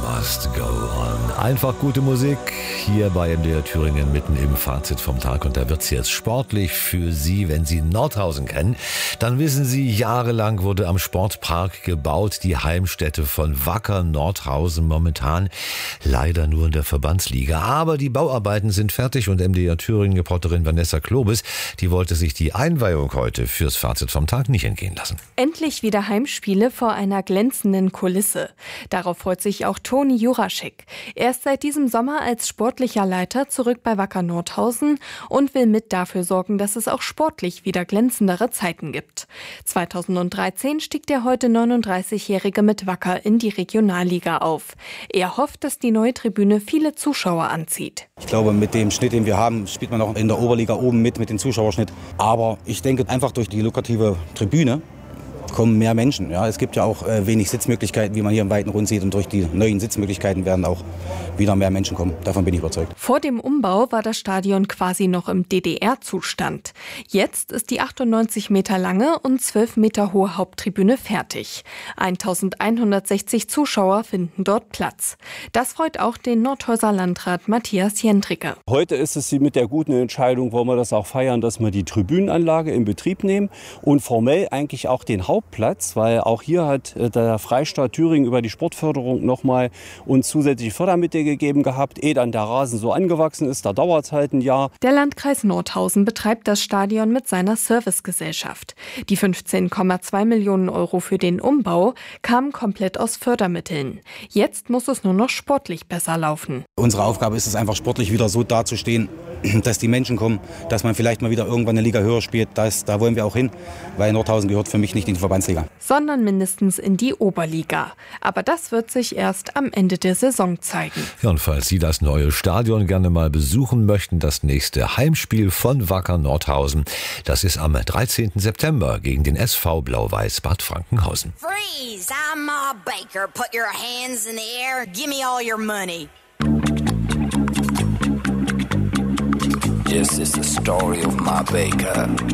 Must Go On. Einfach gute Musik hier bei MDR Thüringen mitten im Fazit vom Tag. Und da wird es jetzt sportlich für Sie. Wenn Sie Nordhausen kennen, dann wissen Sie, jahrelang wurde am Sportpark gebaut. Die Heimstätte von Wacker Nordhausen, momentan leider nur in der Verbandsliga. Aber die Bauarbeiten sind fertig und MDR Thüringen-Reporterin Vanessa Klobes, die wollte sich die Einweihung heute fürs Fazit vom Tag nicht entgehen lassen. Endlich wieder Heimspiele vor einer glänzenden Kulisse. Darauf freut sich auch Toni Juraschek. Er ist seit diesem Sommer als sportlicher Leiter zurück bei Wacker Nordhausen und will mit dafür sorgen, dass es auch sportlich wieder glänzendere Zeiten gibt. 2013 stieg der heute 39-Jährige mit Wacker in die Regionalliga auf. Er hofft, dass die neue Tribüne viele Zuschauer anzieht. Ich glaube, mit dem Schnitt, den wir haben, spielt man auch in der Oberliga oben mit dem Zuschauerschnitt. Aber ich denke, einfach durch die lukrative Tribüne kommen mehr Menschen. Ja, es gibt ja auch wenig Sitzmöglichkeiten, wie man hier im weiten Rund sieht. Und durch die neuen Sitzmöglichkeiten werden auch wieder mehr Menschen kommen. Davon bin ich überzeugt. Vor dem Umbau war das Stadion quasi noch im DDR-Zustand. Jetzt ist die 98 Meter lange und 12 Meter hohe Haupttribüne fertig. 1160 Zuschauer finden dort Platz. Das freut auch den Nordhäuser Landrat Matthias Jendricke. Heute ist es mit der guten Entscheidung, wollen wir das auch feiern, dass wir die Tribünenanlage in Betrieb nehmen und formell eigentlich auch den Hauptplatz, weil auch hier hat der Freistaat Thüringen über die Sportförderung nochmal uns zusätzliche Fördermittel gegeben gehabt. Ehe dann der Rasen so angewachsen ist, da dauert es halt ein Jahr. Der Landkreis Nordhausen betreibt das Stadion mit seiner Servicegesellschaft. Die 15,2 Millionen Euro für den Umbau kamen komplett aus Fördermitteln. Jetzt muss es nur noch sportlich besser laufen. Unsere Aufgabe ist es einfach, sportlich wieder so dazustehen, dass die Menschen kommen, dass man vielleicht mal wieder irgendwann eine Liga höher spielt. Da wollen wir auch hin, weil Nordhausen gehört für mich nicht in die Verbandsliga. Sondern mindestens in die Oberliga. Aber das wird sich erst am Ende der Saison zeigen. Ja, und falls Sie das neue Stadion gerne mal besuchen möchten, das nächste Heimspiel von Wacker Nordhausen, das ist am 13. September gegen den SV Blau-Weiß Bad Frankenhausen. Freeze! I'm Ma Baker. Put your hands in the air. Give me all your money. This is the story of Ma Baker.